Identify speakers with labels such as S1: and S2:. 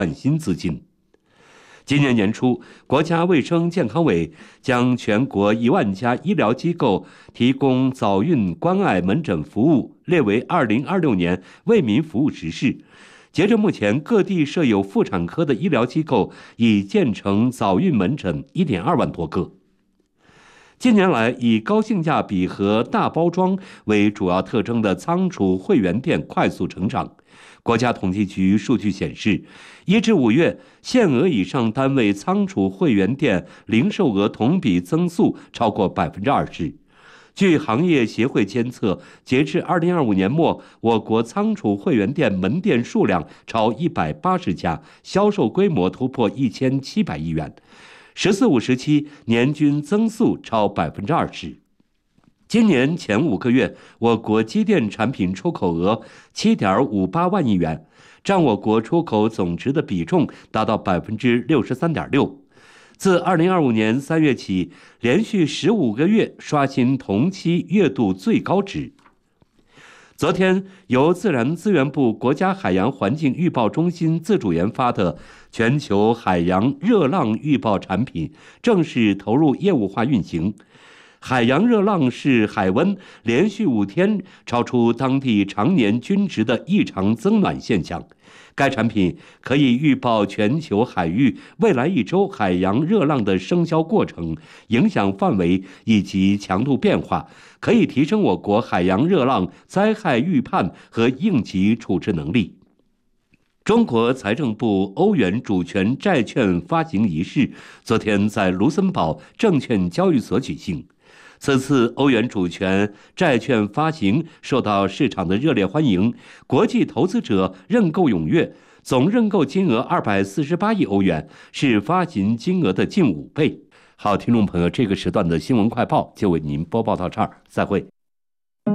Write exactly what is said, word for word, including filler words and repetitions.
S1: 换新资金。今年年初，国家卫生健康委将全国一万家医疗机构提供早孕关爱门诊服务列为二零二六年为民服务实事。截至目前，各地设有妇产科的医疗机构已建成早孕门诊 一点二万多个。近年来，以高性价比和大包装为主要特征的仓储会员店快速成长。国家统计局数据显示，一至五月，限额以上单位仓储会员店零售额同比增速超过百分之二十。据行业协会监测，截至二零二五年末，我国仓储会员店门店数量超一百八十家，销售规模突破一千七百亿元。十四五时期年均增速超百分之二十。今年前五个月，我国机电产品出口额七点五八万亿元，占我国出口总值的比重达到百分之六十三点六。自二零二五年三月起，连续十五个月刷新同期月度最高值。昨天，由自然资源部国家海洋环境预报中心自主研发的全球海洋热浪预报产品正式投入业务化运行。海洋热浪是海温连续五天超出当地常年均值的异常增暖现象。该产品可以预报全球海域未来一周海洋热浪的生效过程、影响范围以及强度变化，可以提升我国海洋热浪灾害预判和应急处置能力。中国财政部欧元主权债券发行仪式昨天在卢森堡证券交易所举行。此次欧元主权债券发行受到市场的热烈欢迎，国际投资者认购踊跃，总认购金额二百四十八亿欧元，是发行金额的近五倍。好，听众朋友，这个时段的新闻快报就为您播报到这儿，再会。